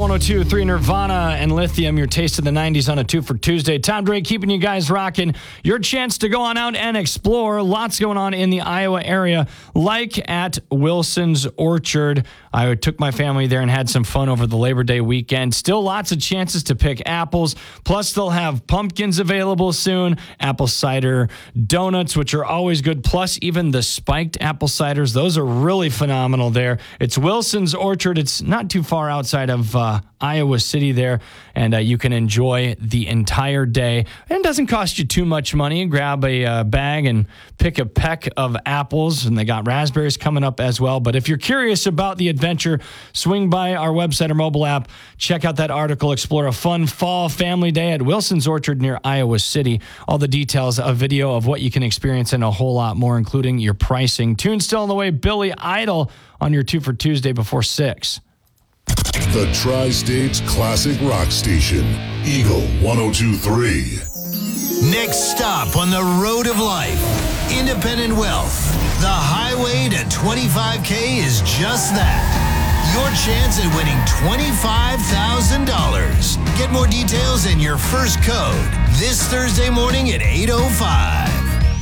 102.3 Nirvana and Lithium, your taste of the 90s on a 2 for Tuesday. Tom Drake keeping you guys rocking. Your chance to go on out and explore. Lots going on in the Iowa area, like at Wilson's Orchard. I took my family there and had some fun over the Labor Day weekend. Still lots of chances to pick apples. Plus, they'll have pumpkins available soon, apple cider donuts, which are always good, plus even the spiked apple ciders. Those are really phenomenal there. It's Wilson's Orchard. It's not too far outside of Iowa City there, and you can enjoy the entire day. And it doesn't cost you too much money. Grab a bag and pick a peck of apples, and they got raspberries coming up as well. But if you're curious about the adventure, swing by our website or mobile app, check out that article, explore a fun fall family day at Wilson's Orchard near Iowa City. All the details, a video of what you can experience, and a whole lot more, including your pricing. Tune still on the way, Billy Idol on your 2 for Tuesday before 6. The Tri-States Classic Rock Station, Eagle 102.3. Next stop on the road of life, independent wealth. The highway to 25K is just that. Your chance at winning $25,000. Get more details and your first code this Thursday morning at 8:05.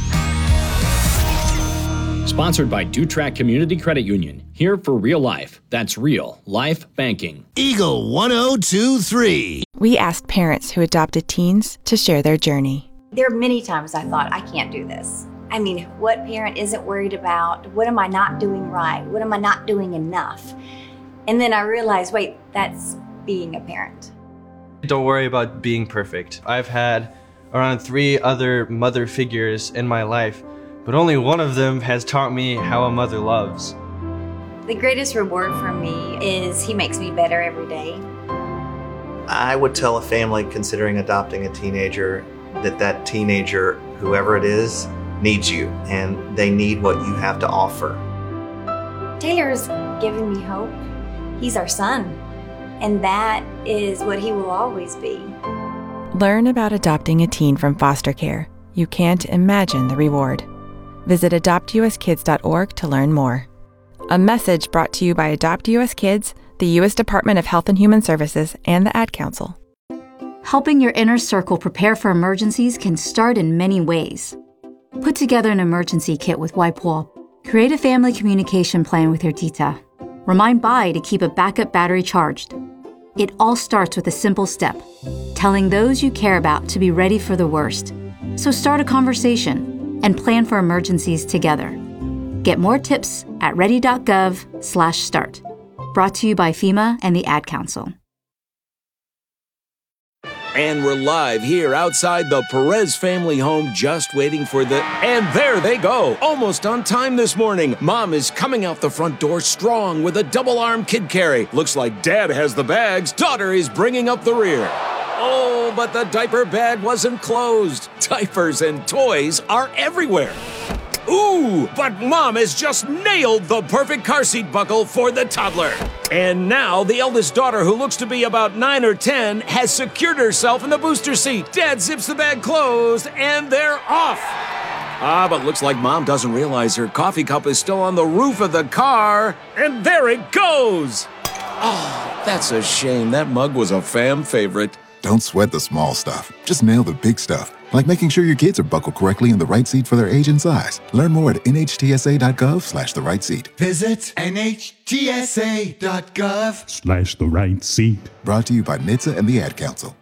Sponsored by Dutrack Community Credit Union. Here for real life. That's real life banking. Eagle 102.3. We asked parents who adopted teens to share their journey. There are many times I thought, I can't do this. I mean, what parent isn't worried about? What am I not doing right? What am I not doing enough? And then I realized, wait, that's being a parent. Don't worry about being perfect. I've had around 3 other mother figures in my life, but only one of them has taught me how a mother loves. The greatest reward for me is he makes me better every day. I would tell a family considering adopting a teenager that teenager, whoever it is, needs you, and they need what you have to offer. Taylor's given me hope. He's our son, and that is what he will always be. Learn about adopting a teen from foster care. You can't imagine the reward. Visit adoptuskids.org to learn more. A message brought to you by Adopt US Kids, the U.S. Department of Health and Human Services, and the Ad Council. Helping your inner circle prepare for emergencies can start in many ways. Put together an emergency kit with WipeWall. Create a family communication plan with your tita. Remind Bai to keep a backup battery charged. It all starts with a simple step, telling those you care about to be ready for the worst. So start a conversation and plan for emergencies together. Get more tips at ready.gov/start. Brought to you by FEMA and the Ad Council. And we're live here outside the Perez family home, just waiting for and there they go, almost on time this morning. Mom is coming out the front door strong with a double-arm kid carry. Looks like Dad has the bags. Daughter is bringing up the rear. Oh, but the diaper bag wasn't closed. Diapers and toys are everywhere. Ooh, but Mom has just nailed the perfect car seat buckle for the toddler. And now the eldest daughter, who looks to be about 9 or 10, has secured herself in the booster seat. Dad zips the bag closed, and they're off. But looks like Mom doesn't realize her coffee cup is still on the roof of the car. And there it goes. Oh, that's a shame. That mug was a fam favorite. Don't sweat the small stuff. Just nail the big stuff, like making sure your kids are buckled correctly in the right seat for their age and size. Learn more at nhtsa.gov/the right seat. Visit nhtsa.gov/the right seat. Brought to you by NHTSA and the Ad Council.